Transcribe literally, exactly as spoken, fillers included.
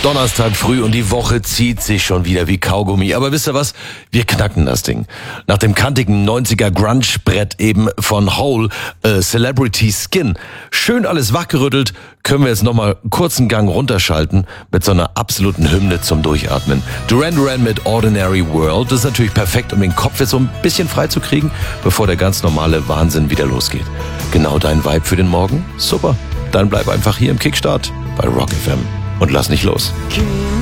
Donnerstag früh und die Woche zieht sich schon wieder wie Kaugummi. Aber wisst ihr was? Wir knacken das Ding. Nach dem kantigen neunziger Grunge-Brett eben von Hole, äh, Celebrity Skin, schön alles wachgerüttelt, können wir jetzt nochmal kurzen Gang runterschalten mit so einer absoluten Hymne zum Durchatmen. Duran Duran mit Ordinary World. Das ist natürlich perfekt, um den Kopf jetzt so ein bisschen frei zu kriegen, bevor der ganz normale Wahnsinn wieder losgeht. Genau dein Vibe für den Morgen? Super. Dann bleib einfach hier im Kickstart bei Rock F M und lass nicht los.